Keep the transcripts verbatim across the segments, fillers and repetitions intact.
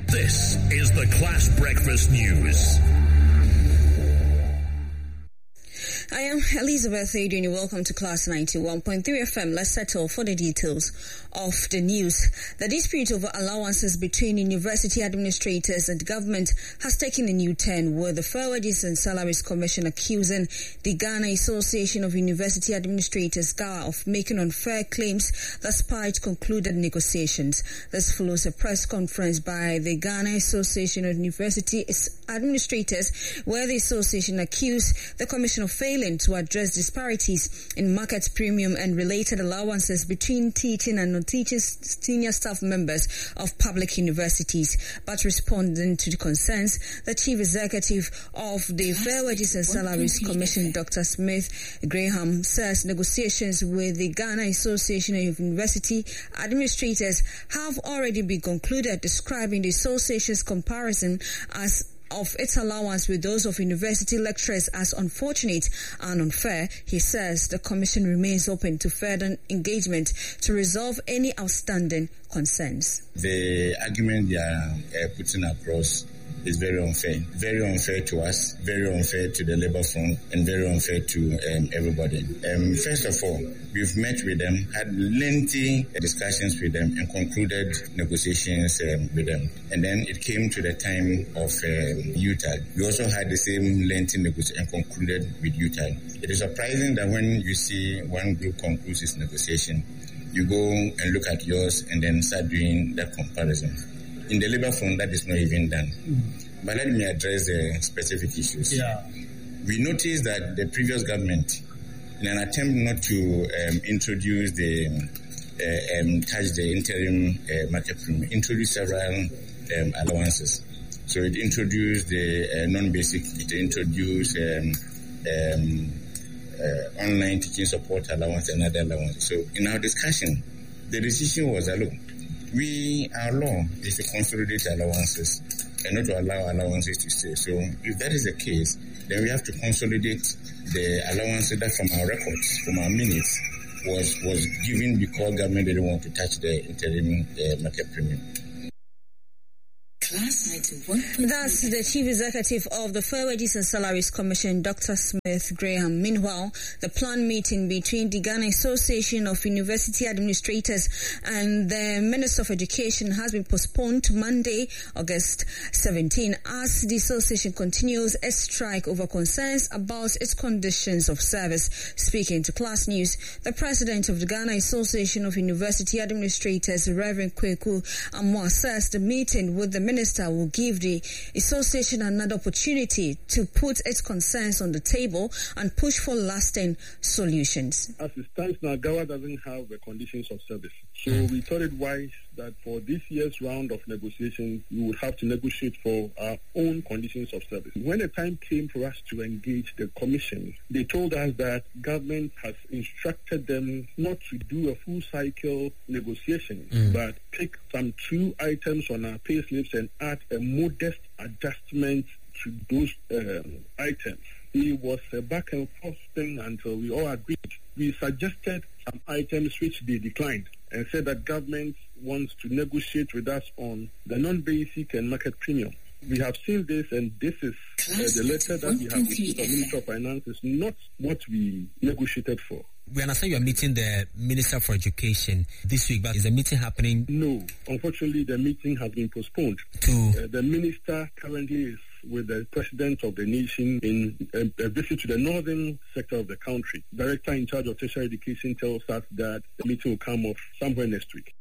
This is the Class Breakfast News. I am Elizabeth Adrian. Welcome to Class ninety-one point three F M. Let's settle for the details of the news. The dispute over allowances between university administrators and government has taken a new turn, with the Fair Wages and Salaries Commission accusing the Ghana Association of University Administrators, G A, of making unfair claims despite concluded negotiations. This follows a press conference by the Ghana Association of University Administrators, where the association accused the commission of failing to address disparities in market premium and related allowances between teaching and non-teaching senior staff members of public universities. But responding to the concerns, the chief executive of the Fair Wages and Salaries Commission, Doctor Smith Graham, says negotiations with the Ghana Association of University Administrators have already been concluded, describing the association's comparison as of its allowance with those of university lecturers as unfortunate and unfair. He says the commission remains open to further engagement to resolve any outstanding concerns. The argument they are uh, putting across is very unfair. Very unfair to us, very unfair to the Labour Front, and very unfair to um, everybody. Um, first of all, we've met with them, had lengthy discussions with them, and concluded negotiations um, with them. And then it came to the time of um, U T A D. We also had the same lengthy negotiation and concluded with U T A D. It is surprising that when you see one group concludes its negotiation, you go and look at yours and then start doing that comparison. In the Labour Front, that is not even done. Mm. But let me address the specific issues. Yeah. We noticed that the previous government, in an attempt not to um, introduce the, uh, um, touch the interim uh, market premium, introduced several um, allowances. So it introduced the uh, non-basic, it introduced um, um, uh, online teaching support allowance and other allowances. So in our discussion, the decision was, look, we, our law is to consolidate allowances and not to allow allowances to stay. So if that is the case, then we have to consolidate the allowances that from our records, from our minutes, was, was given because government didn't want to touch the interim uh, market premium. That's the chief executive of the Fair Wages and Salaries Commission, Doctor Smith Graham. Meanwhile, the planned meeting between the Ghana Association of University Administrators and the Minister of Education has been postponed to Monday, August seventeenth, as the association continues a strike over concerns about its conditions of service. Speaking to Class News, the president of the Ghana Association of University Administrators, Reverend Kweku Amwa, says the meeting with the minister will give the association another opportunity to put its concerns on the table and push for lasting solutions. As it stands now, G A W A doesn't have the conditions of service. So we thought it wise that for this year's round of negotiations, we would have to negotiate for our own conditions of service. When the time came for us to engage the commission, they told us that government has instructed them not to do a full cycle negotiation, mm. but pick some two items on our pay slips and add a modest adjustment to those um, items. It was a back and forth thing until we all agreed. We suggested some items which they declined and said that government wants to negotiate with us on the non-basic and market premium. We have seen this, and this is uh, the letter that we have received from the Minister of Finance is not what we negotiated for. We understand you are meeting the Minister for Education this week, but is the meeting happening? No. Unfortunately, the meeting has been postponed. To? Uh, the Minister currently is with the President of the nation in a, a visit to the northern sector of the country. Director in charge of tertiary education tells us that the meeting will come off somewhere next week.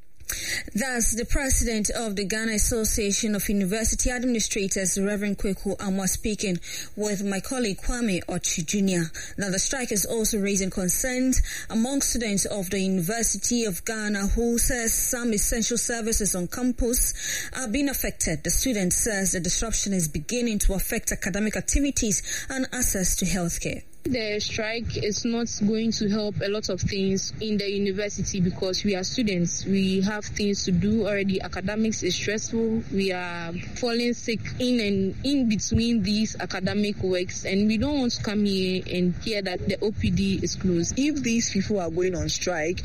Thus, the president of the Ghana Association of University Administrators, Reverend Kweku Amwa, speaking with my colleague Kwame Ochi Junior Now, the strike is also raising concerns among students of the University of Ghana, who says some essential services on campus are being affected. The student says the disruption is beginning to affect academic activities and access to healthcare. The strike is not going to help a lot of things in the university because we are students. We have things to do already. Academics is stressful. We are falling sick in and in between these academic works, and we don't want to come here and hear that the O P D is closed. If these people are going on strike,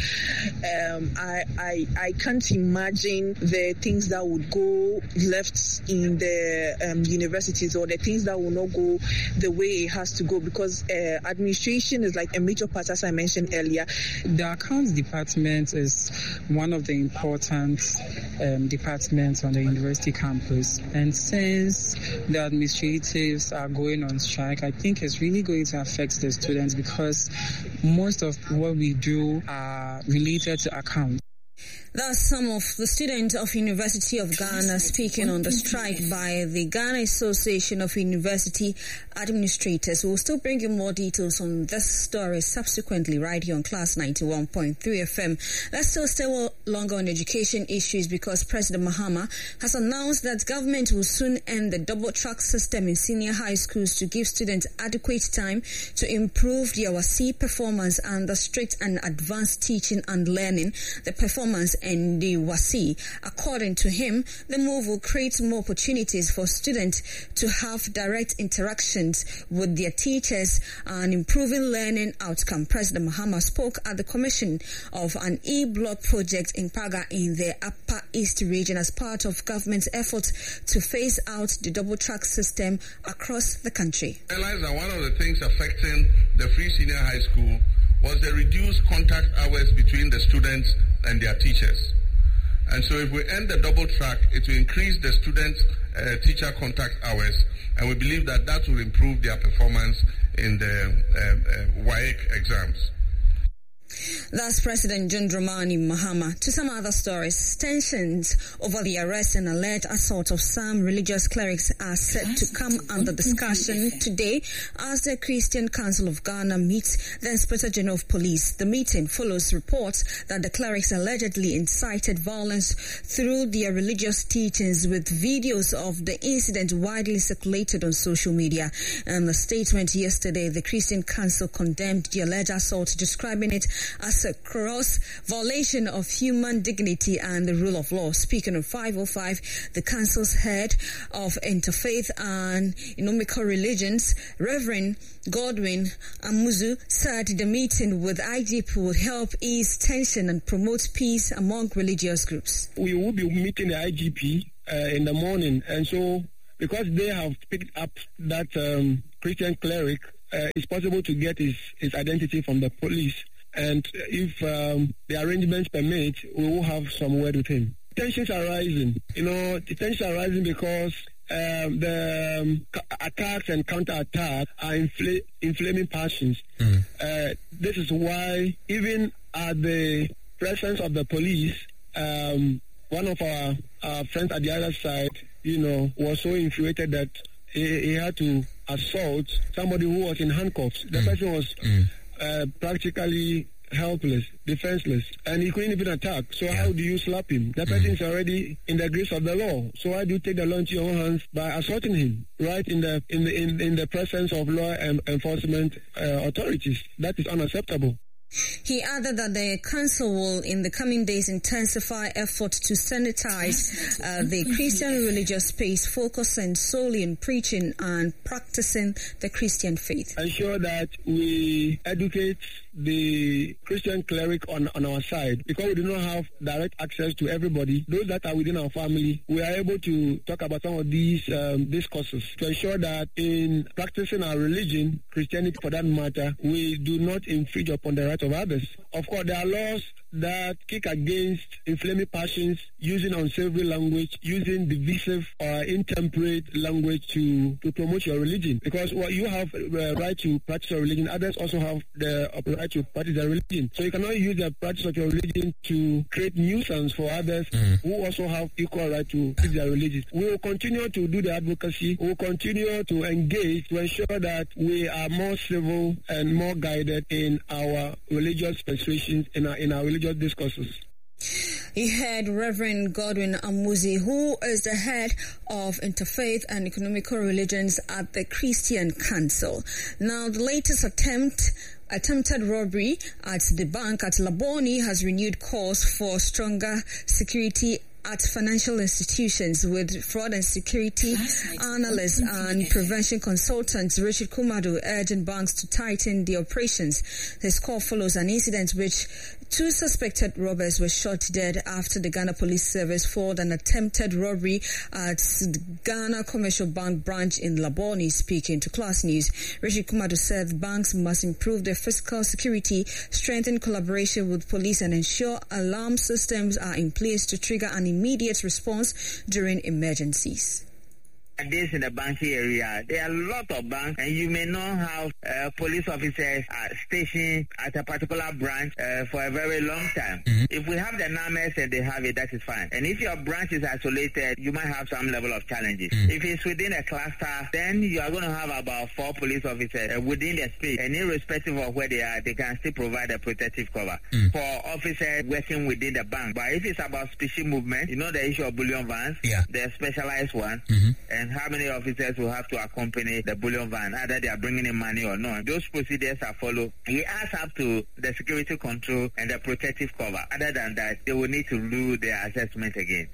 um, I, I I can't imagine the things that would go left in the um, universities, or the things that will not go the way it has to go, because uh, administration is like a major part, as I mentioned earlier. The accounts department is one of the important um, departments on the university campus, and since the administratives are going on strike, I think it's really going to affect the students because most of what we do are related to accounts. That's some of the students of University of Ghana speaking on the strike by the Ghana Association of University Administrators. We'll still bring you more details on this story subsequently right here on Class ninety-one point three F M. Let's still stay longer on education issues because President Mahama has announced that government will soon end the double track system in senior high schools to give students adequate time to improve their W A S I performance and the strict and advanced teaching and learning, the performance and the W A S I. According to him, the move will create more opportunities for students to have direct interactions with their teachers and improving learning outcome. President Mahama spoke at the commission of an e-block project in Paga in the Upper East region as part of government's efforts to phase out the double track system across the country. I realized that one of the things affecting the free senior high school was the reduced contact hours between the students and their teachers. And so if we end the double track, it will increase the student-teacher uh, contact hours, and we believe that that will improve their performance in the uh, uh, W A E C exams. That's President John Dramani Mahama. To some other stories, tensions over the arrest and alleged assault of some religious clerics are set to come under discussion today as the Christian Council of Ghana meets the Inspector General of Police. The meeting follows reports that the clerics allegedly incited violence through their religious teachings, with videos of the incident widely circulated on social media. In a statement yesterday, the Christian Council condemned the alleged assault, describing it as a gross violation of human dignity and the rule of law. Speaking on five oh five, the council's head of interfaith and economical religions, Reverend Godwin Amuzu, said the meeting with I G P will help ease tension and promote peace among religious groups. We will be meeting the I G P uh, in the morning, and so because they have picked up that um, Christian cleric, uh, it's possible to get his, his identity from the police. And if um, the arrangements permit, we will have some word with him. Tensions are rising. You know, the tensions are rising because um, the um, attacks and counterattacks are infl- inflaming passions. Mm. Uh, this is why, even at the presence of the police, um, one of our, our friends at the other side, you know, was so infuriated that he, he had to assault somebody who was in handcuffs. The mm. person was... Mm. Uh, practically helpless, defenseless, and he couldn't even attack. So yeah. How do you slap him? That person is already in the grace of the law. So why do you take the law into your own hands by assaulting him right in the in the in, in the presence of law and enforcement uh, authorities? That is unacceptable. He added that the council will, in the coming days, intensify efforts to sanitize uh, the Christian religious space, focusing solely on preaching and practicing the Christian faith. Ensure that we educate the Christian cleric on, on our side, because we do not have direct access to everybody. Those that are within our family, we are able to talk about some of these um, discourses to ensure that in practicing our religion, Christianity for that matter, we do not infringe upon the rights of others. Of course, there are laws that kick against inflaming passions, using unsavory language, using divisive or intemperate language to, to promote your religion. Because well, you have the right to practice your religion, others also have the right to practice their religion. So you cannot use the practice of your religion to create nuisance for others mm. who also have equal right to practice their religion. We will continue to do the advocacy. We will continue to engage to ensure that we are more civil and more guided in our religious persuasions, in our, in our religious discourses. You heard Reverend Godwin Amuzi, who is the head of Interfaith and Economical Religions at the Christian Council. Now, the latest attempt Attempted robbery at the bank at Labone has renewed calls for stronger security at financial institutions, with fraud and security analyst and prevention consultant Richard Kumado urging banks to tighten their operations. This call follows an incident which two suspected robbers were shot dead after the Ghana Police Service foiled an attempted robbery at the Ghana Commercial Bank branch in Labone. Speaking to Class News, Richard Kumado said banks must improve their fiscal security, strengthen collaboration with police, and ensure alarm systems are in place to trigger an immediate response during emergencies. This in the banking area, there are a lot of banks, and you may not have uh, police officers uh, stationed at a particular branch uh, for a very long time. Mm-hmm. If we have the numbers and they have it, that is fine. And if your branch is isolated, you might have some level of challenges. Mm-hmm. If it's within a cluster, then you are going to have about four police officers uh, within the space, and irrespective of where they are, they can still provide a protective cover mm-hmm. for officers working within the bank. But if it's about special movement, you know the issue of bullion vans, yeah. the specialized one, mm-hmm. and how many officers will have to accompany the bullion van, either they are bringing in money or not. Those procedures are followed. It adds up to the security control and the protective cover. Other than that, they will need to do their assessment again.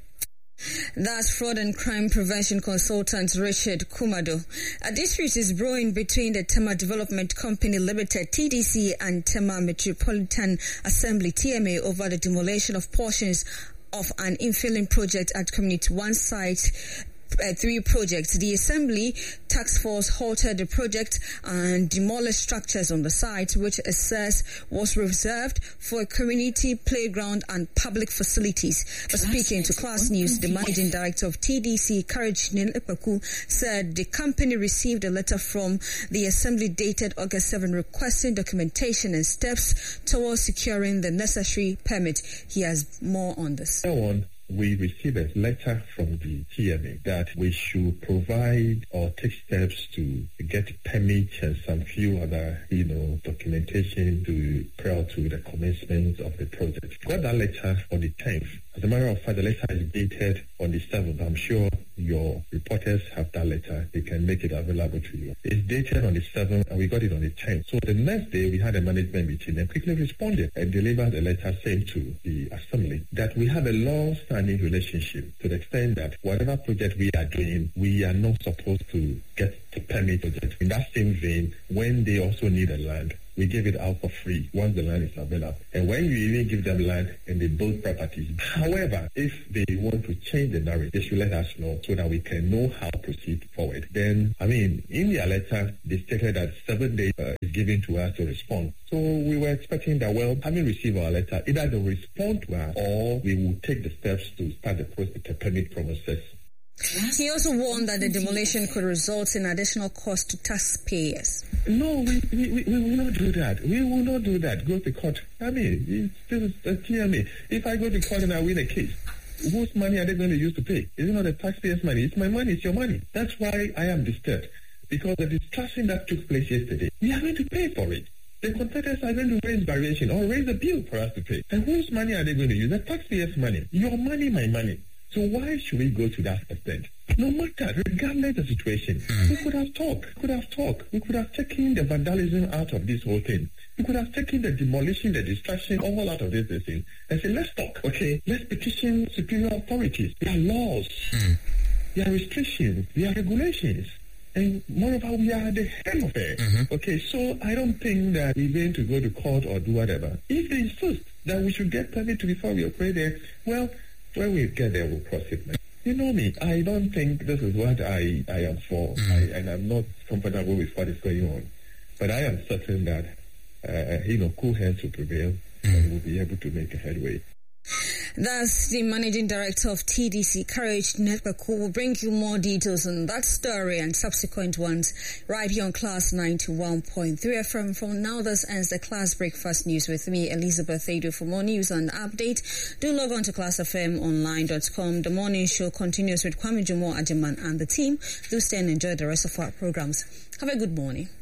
That's fraud and crime prevention consultant Richard Kumado. A dispute is brewing between the Tema Development Company Limited, T D C, and Tema Metropolitan Assembly, T M A, over the demolition of portions of an infilling project at Community One site. Uh, three projects. The Assembly Task Force halted the project and demolished structures on the site, which it says was reserved for a community playground and public facilities. But speaking to Class News, the managing director of T D C, Courage Nlepaku, said the company received a letter from the Assembly dated August seventh requesting documentation and steps towards securing the necessary permit. He has more on this. We received a letter from the T M A that we should provide or take steps to get permits and some few other, you know, documentation to prior to the commencement of the project. Got that letter on the tenth. As a matter of fact, the letter is dated on the seventh. I'm sure your reporters have that letter. They can make it available to you. It's dated on the seventh, and we got it on the tenth. So the next day, we had a management meeting and quickly responded and delivered a letter saying to the Assembly that we have a long-standing relationship to the extent that whatever project we are doing, we are not supposed to get the permit project. In that same vein, when they also need a land, we give it out for free once the land is available. And when you even give them land and they build properties. However, if they want to change the narrative, they should let us know so that we can know how to proceed forward. Then, I mean, in their letter, they stated that seven days uh, is given to us to respond. So we were expecting that, well, having received our letter, either they will respond to us or we will take the steps to start the process, the permit process. He also warned that the demolition could result in additional cost to taxpayers. No, we, we, we will not do that. We will not do that. Go to court. I mean, this is a T M A. If I go to court and I win a case, whose money are they going to use to pay? Is it not the taxpayers' money? It's my money. It's your money. That's why I am disturbed. Because the discussion that took place yesterday, we are going to pay for it. The contractors are going to raise variation or raise a bill for us to pay. And whose money are they going to use? The taxpayers' money. Your money, my money. So why should we go to that extent? No matter, regardless of the situation, we could have talked. We could have talked. We could have taken the vandalism out of this whole thing. We could have taken the demolition, the destruction, all out of this, this thing. And say, let's talk, okay? Let's petition superior authorities. There are laws. Mm. There are restrictions. There are regulations. And moreover, we are at the head of it. Mm-hmm. Okay, so I don't think that we're going to go to court or do whatever. If they insist that we should get permit before we operate there, well, when we get there, we'll proceed. You know me, I don't think this is what I, I am for, mm. I, and I'm not comfortable with what is going on. But I am certain that, uh, you know, cool heads will prevail, mm. and we'll be able to make a headway. That's the managing director of T D C, Courage Nlepaku. Will bring you more details on that story and subsequent ones right here on Class ninety-one point three F M. From now, this ends the Class Breakfast News with me, Elizabeth Ado. For more news and update, do log on to class f m online dot com. The morning show continues with Kwame Jumo Ajiman and the team. Do stay and enjoy the rest of our programs. Have a good morning.